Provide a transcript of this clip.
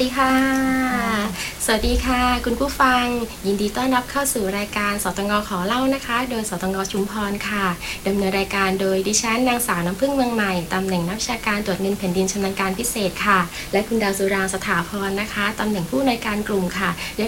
ดีค่ะสวัสดีค่ะคุณผู้ฟังยินดีต้อนรับเข้าสู่รายการสตงขอเล่านะคะโดยสตงชุมพรค่ะดำเนินรายการโดยดิฉันนางสาวน้ำพึ่งเมืองใหม่ตำแหน่งนักวิชาการตรวจเงินแผ่นดินชำนาญการพิเศษค่ะและคุณดาวสุรางสถาพรนะคะตำแหน่งผู้อำนวยการกลุ่มค่ะได้